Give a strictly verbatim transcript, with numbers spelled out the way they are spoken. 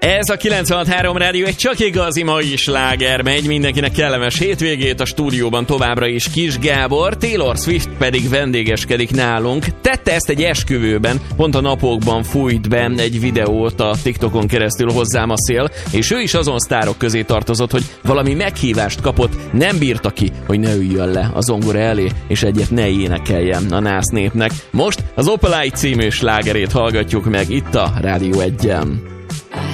Ez a kilencvenhat három Rádió egy csak igazi mai sláger megy, mindenkinek kellemes hétvégét, a stúdióban továbbra is Kis Gábor, Taylor Swift pedig vendégeskedik nálunk. Tette ezt egy esküvőben, pont a napokban fújt be egy videót a TikTokon keresztül hozzám a szél, és ő is azon sztárok közé tartozott, hogy valami meghívást kapott, nem bírta ki, hogy ne üljön le a zongora elé, és egyet ne énekeljen a nász népnek. Most az Opalite című slágerét hallgatjuk meg itt a Rádió egyen.